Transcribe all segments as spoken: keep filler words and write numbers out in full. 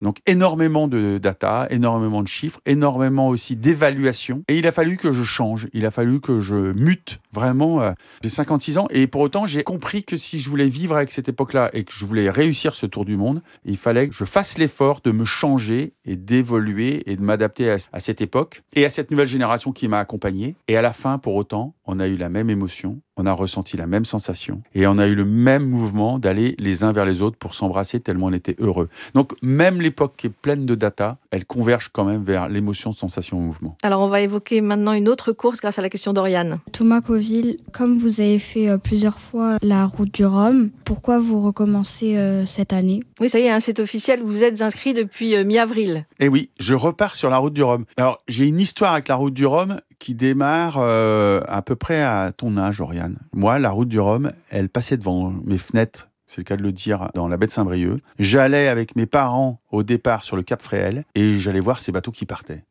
Donc énormément de data, énormément de chiffres, énormément aussi d'évaluation. Et il a fallu que je change, il a fallu que je mute vraiment. Euh, j'ai cinquante-six ans et pour autant j'ai compris que si je voulais vivre avec cette époque-là et que je voulais réussir ce tour du monde, il fallait que je fasse l'effort de me changer et d'évoluer et de m'adapter à, à cette époque et à cette nouvelle génération qui m'a accompagné. Et à la fin, pour autant, on a eu la même émotion, on a ressenti la même sensation et on a eu le même mouvement d'aller les uns vers les autres pour s'embrasser tellement on était heureux. Donc même l'époque qui est pleine de data, elle converge quand même vers l'émotion, sensation, mouvement. Alors on va évoquer maintenant une autre course grâce à la question d'Oriane. Thomas Coville, comme vous avez fait euh, plusieurs fois la route du Rhum, pourquoi vous recommencez euh, cette année ? Oui, ça y est, hein, c'est officiel, vous êtes inscrit depuis euh, mi-avril. Et oui, je repars sur la route du Rhum. Alors j'ai une histoire avec la route du Rhum qui démarre euh, à peu près à ton âge, Oriane. Moi, la route du Rhum, elle passait devant mes fenêtres, c'est le cas de le dire, dans la baie de Saint-Brieuc. J'allais avec mes parents au départ sur le Cap Fréhel et j'allais voir ces bateaux qui partaient.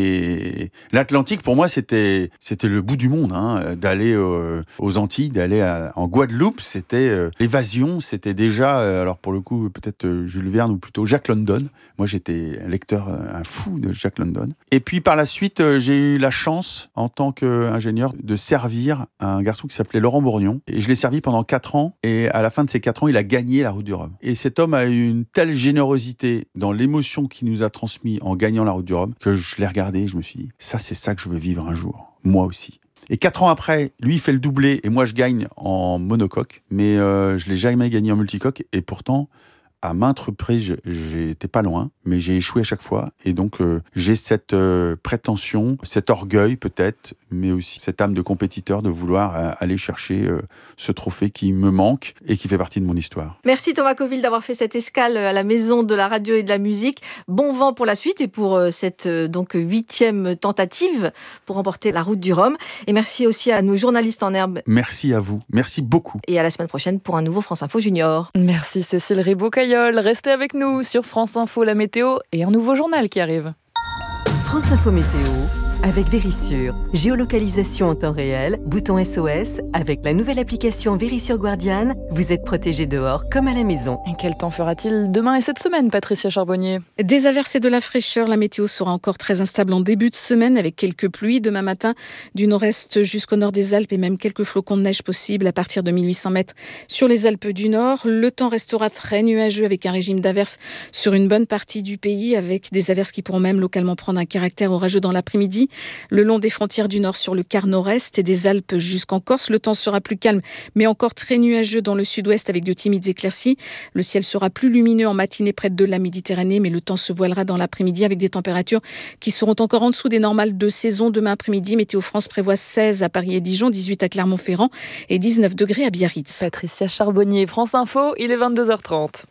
Et l'Atlantique, pour moi, c'était c'était le bout du monde, hein, d'aller euh, aux Antilles, d'aller à, en Guadeloupe, c'était euh, l'évasion, c'était déjà, euh, alors pour le coup, peut-être euh, Jules Verne ou plutôt Jack London. Moi, j'étais un lecteur, un fou de Jack London. Et puis par la suite, euh, j'ai eu la chance, en tant qu'ingénieur, de servir un garçon qui s'appelait Laurent Bourgnon. Et je l'ai servi pendant quatre ans. Et à la fin de ces quatre ans, il a gagné la route du Rhum. Et cet homme a eu une telle générosité dans l'émotion qu'il nous a transmis en gagnant la route du Rhum que je l'ai regardé et je me suis dit, ça c'est ça que je veux vivre un jour, moi aussi. Et quatre ans après, lui il fait le doublé et moi je gagne en monocoque, mais euh, je l'ai jamais gagné en multicoque et pourtant, à maintes reprises, j'étais pas loin, mais j'ai échoué à chaque fois. Et donc, euh, j'ai cette euh, prétention, cet orgueil peut-être, mais aussi cette âme de compétiteur de vouloir euh, aller chercher euh, ce trophée qui me manque et qui fait partie de mon histoire. Merci Thomas Coville d'avoir fait cette escale à la maison de la radio et de la musique. Bon vent pour la suite et pour euh, cette euh, donc huitième tentative pour remporter la route du Rhum. Et merci aussi à nos journalistes en herbe. Merci à vous. Merci beaucoup. Et à la semaine prochaine pour un nouveau France Info Junior. Merci Cécile Ribaud-Caillol. Restez avec nous sur France Info, la météo et un nouveau journal qui arrive. France Info Météo avec Vérissure. Géolocalisation en temps réel, bouton S O S. Avec la nouvelle application Vérissure Guardian, vous êtes protégé dehors comme à la maison. Et quel temps fera-t-il demain et cette semaine, Patricia Charbonnier ? Des averses et de la fraîcheur. La météo sera encore très instable en début de semaine avec quelques pluies. Demain matin, du nord-est jusqu'au nord des Alpes et même quelques flocons de neige possibles à partir de mille huit cents mètres sur les Alpes du Nord. Le temps restera très nuageux avec un régime d'averses sur une bonne partie du pays avec des averses qui pourront même localement prendre un caractère orageux dans l'après-midi. Le long des frontières du Nord sur le quart nord-est et des Alpes jusqu'en Corse, le temps sera plus calme, mais encore très nuageux dans le sud-ouest avec de timides éclaircies. Le ciel sera plus lumineux en matinée près de la Méditerranée, mais le temps se voilera dans l'après-midi avec des températures qui seront encore en dessous des normales de saison. Demain après-midi, Météo France prévoit seize à Paris et Dijon, dix-huit à Clermont-Ferrand et dix-neuf degrés à Biarritz. Patricia Charbonnier, France Info, il est vingt-deux heures trente.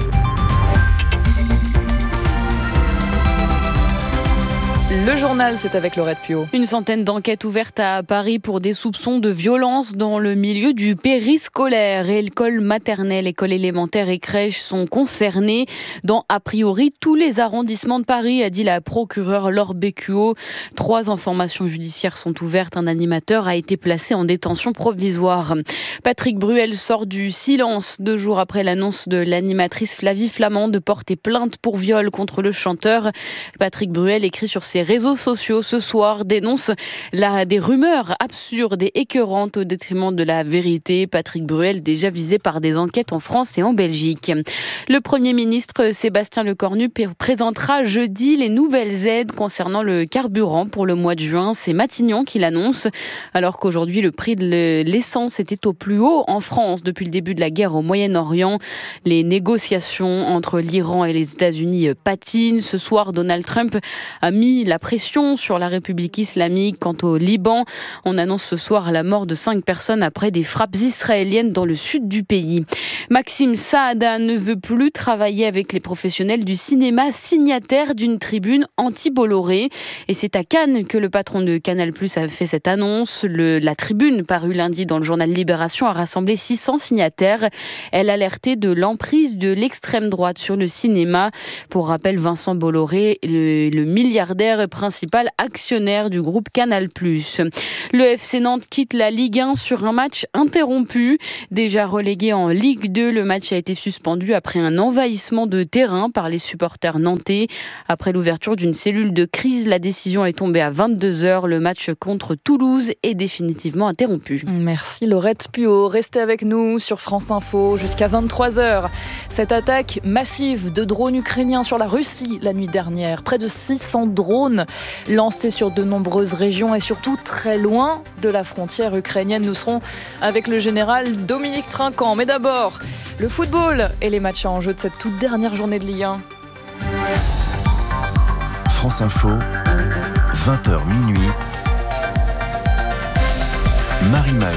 Le journal, c'est avec Laurette Piot. Une centaine d'enquêtes ouvertes à Paris pour des soupçons de violence dans le milieu du périscolaire. École maternelle, école élémentaire et crèche sont concernées dans, a priori, tous les arrondissements de Paris, a dit la procureure Laure Bécuot. Trois informations judiciaires sont ouvertes. Un animateur a été placé en détention provisoire. Patrick Bruel sort du silence deux jours après l'annonce de l'animatrice Flavie Flament de porter plainte pour viol contre le chanteur. Patrick Bruel écrit sur ses réseaux sociaux ce soir, dénonce la, des rumeurs absurdes et écœurantes au détriment de la vérité. Patrick Bruel déjà visé par des enquêtes en France et en Belgique. Le Premier ministre Sébastien Lecornu présentera jeudi les nouvelles aides concernant le carburant pour le mois de juin. C'est Matignon qui l'annonce, alors qu'aujourd'hui le prix de l'essence était au plus haut en France depuis le début de la guerre au Moyen-Orient. Les négociations entre l'Iran et les États-Unis patinent. Ce soir, Donald Trump a mis la pression sur la République islamique. Quant au Liban, on annonce ce soir la mort de cinq personnes après des frappes israéliennes dans le sud du pays. Maxime Saada ne veut plus travailler avec les professionnels du cinéma, signataires d'une tribune anti-Bolloré. Et c'est à Cannes que le patron de Canal+ a fait cette annonce. Le, la tribune, parue lundi dans le journal Libération, a rassemblé six cents signataires. Elle alertait de l'emprise de l'extrême droite sur le cinéma. Pour rappel, Vincent Bolloré, le, le milliardaire, principal actionnaire du groupe Canal plus. Le F C Nantes quitte la Ligue un sur un match interrompu. Déjà relégué en Ligue deux, le match a été suspendu après un envahissement de terrain par les supporters nantais. Après l'ouverture d'une cellule de crise, la décision est tombée à vingt-deux heures. Le match contre Toulouse est définitivement interrompu. Merci Laurette Puot. Restez avec nous sur France Info jusqu'à vingt-trois heures. Cette attaque massive de drones ukrainiens sur la Russie la nuit dernière. Près de six cents drones lancés sur de nombreuses régions et surtout très loin de la frontière ukrainienne. Nous serons avec le général Dominique Trinquant. Mais d'abord, le football et les matchs en jeu de cette toute dernière journée de Ligue un. France Info, vingt heures minuit. Marie Maheu.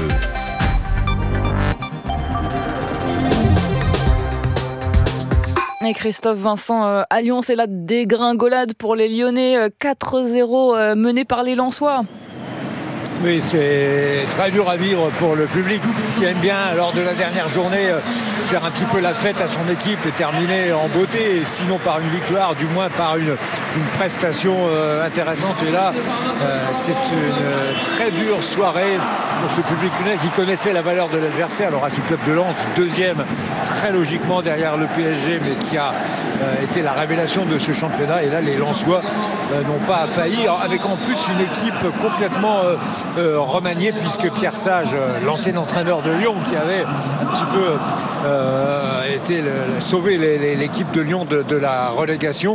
Et Christophe Vincent, euh, à Lyon, c'est la dégringolade pour les Lyonnais. euh, quatre zéro euh, menés par les Lensois. Oui, c'est très dur à vivre pour le public qui aime bien, lors de la dernière journée, faire un petit peu la fête à son équipe et terminer en beauté, et sinon par une victoire, du moins par une, une prestation euh, intéressante. Et là, euh, c'est une très dure soirée pour ce public lyonnais qui connaissait la valeur de l'adversaire, le Racing Club de Lens, deuxième très logiquement derrière le P S G, mais qui a euh, été la révélation de ce championnat. Et là, les Lensois euh, n'ont pas failli, avec en plus une équipe complètement euh, Euh, remanié, puisque Pierre Sage, euh, l'ancien entraîneur de Lyon, qui avait un petit peu euh, été le, sauvé les, les, l'équipe de Lyon de, de la relégation,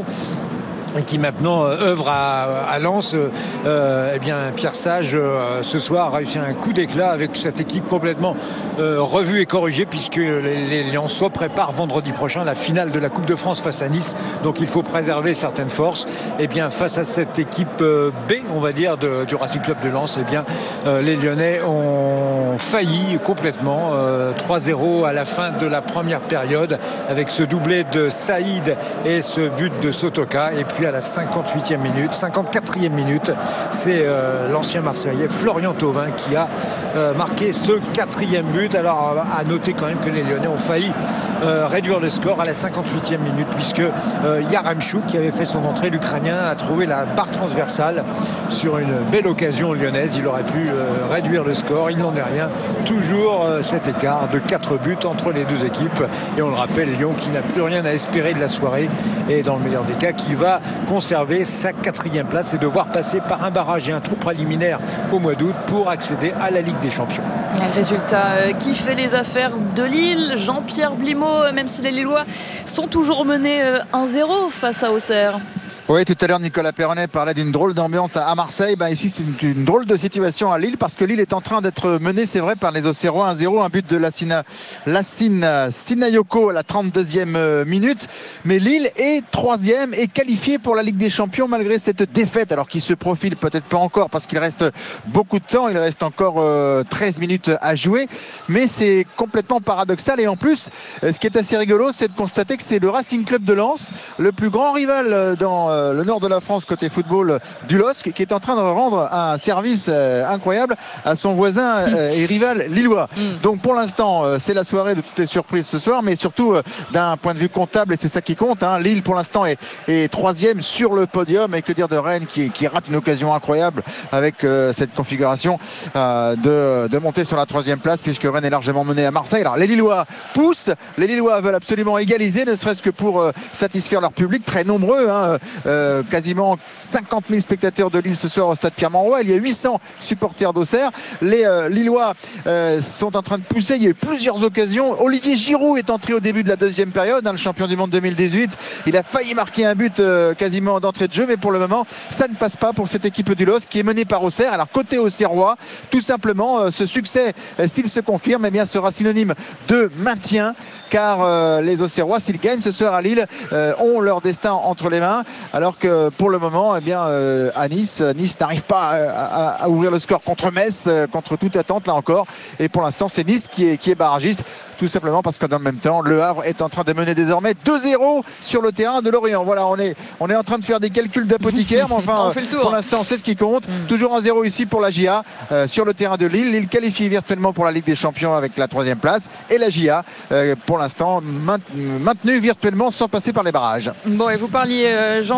et qui maintenant euh, œuvre à, à Lens, euh, eh bien Pierre Sage euh, ce soir a réussi un coup d'éclat avec cette équipe complètement euh, revue et corrigée, puisque les, les Lensois préparent vendredi prochain la finale de la Coupe de France face à Nice. Donc il faut préserver certaines forces. Et bien face à cette équipe euh, B, on va dire, de, du Racing Club de Lens, eh bien euh, les Lyonnais ont failli complètement. euh, trois zéro à la fin de la première période, avec ce doublé de Saïd et ce but de Sotoka. Et puis à la cinquante-huitième minute, cinquante-quatrième minute, c'est euh, l'ancien Marseillais Florian Thauvin qui a euh, marqué ce quatrième but. Alors à noter quand même que les Lyonnais ont failli euh, réduire le score à la cinquante-huitième minute, puisque euh, Yaremchuk, qui avait fait son entrée, l'Ukrainien, a trouvé la barre transversale sur une belle occasion lyonnaise. Il aurait pu euh, réduire le score, il n'en est rien. Toujours euh, cet écart de quatre buts entre les deux équipes. Et on le rappelle, Lyon qui n'a plus rien à espérer de la soirée, et dans le meilleur des cas qui va conserver sa quatrième place et devoir passer par un barrage et un tour préliminaire au mois d'août pour accéder à la Ligue des Champions. Un résultat euh, qui fait les affaires de Lille. Jean-Pierre Blimaud, euh, même si les Lillois sont toujours menés euh, un zéro face à Auxerre. Oui, tout à l'heure, Nicolas Perronnet parlait d'une drôle d'ambiance à Marseille. Ben, ici, c'est une, une drôle de situation à Lille, parce que Lille est en train d'être menée, c'est vrai, par les Auxerrois. un zéro, un but de Lassina, Lassine Sinayoko à la trente-deuxième minute. Mais Lille est troisième et qualifié pour la Ligue des Champions malgré cette défaite, alors qu'il se profile peut-être pas encore parce qu'il reste beaucoup de temps. Il reste encore euh, treize minutes à jouer. Mais c'est complètement paradoxal. Et en plus, ce qui est assez rigolo, c'est de constater que c'est le Racing Club de Lens, le plus grand rival dans le nord de la France côté football du L O S C, qui est en train de rendre un service incroyable à son voisin et rival lillois. Donc pour l'instant, c'est la soirée de toutes les surprises ce soir, mais surtout d'un point de vue comptable, et c'est ça qui compte, hein. Lille pour l'instant est, est troisième sur le podium, et que dire de Rennes qui, qui rate une occasion incroyable avec euh, cette configuration euh, de, de monter sur la troisième place, puisque Rennes est largement mené à Marseille. Alors les Lillois poussent, les Lillois veulent absolument égaliser, ne serait-ce que pour euh, satisfaire leur public très nombreux, hein. Euh, quasiment cinquante mille spectateurs de Lille ce soir au stade Pierre-Mauroy. Il y a huit cents supporters d'Auxerre. Les euh, Lillois euh, sont en train de pousser. Il y a eu plusieurs occasions. Olivier Giroud est entré au début de la deuxième période, hein, le champion du monde deux mille dix-huit. Il a failli marquer un but euh, quasiment d'entrée de jeu, mais pour le moment, ça ne passe pas pour cette équipe du L O S C qui est menée par Auxerre. Alors côté Auxerrois, tout simplement, euh, ce succès, euh, s'il se confirme, eh bien, sera synonyme de maintien, car euh, les Auxerrois, s'ils gagnent ce soir à Lille, euh, ont leur destin entre les mains. Alors que pour le moment, eh bien, euh, à Nice, Nice n'arrive pas à, à, à ouvrir le score contre Metz, euh, contre toute attente là encore. Et pour l'instant, c'est Nice qui est, qui est barragiste, tout simplement parce que dans le même temps, Le Havre est en train de mener désormais deux zéro sur le terrain de Lorient. Voilà, on est, on est en train de faire des calculs d'apothicaire, mais enfin, pour l'instant, c'est ce qui compte. Mm. Toujours un zéro ici pour la J A euh, sur le terrain de Lille. Lille qualifie virtuellement pour la Ligue des Champions avec la troisième place, et la J A, euh, pour l'instant, maintenue virtuellement sans passer par les barrages. Bon, et vous parliez, euh, Jean-Pierre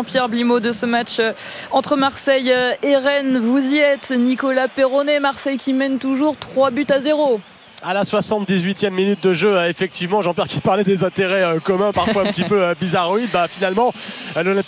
Jean-Pierre Blimaud, de ce match entre Marseille et Rennes. Vous y êtes, Nicolas Perronnet. Marseille qui mène toujours trois buts à zéro. À la soixante-dix-huitième minute de jeu, effectivement, Jean-Pierre qui parlait des intérêts communs, parfois un petit peu bizarroïdes, bah, finalement, l'Olympique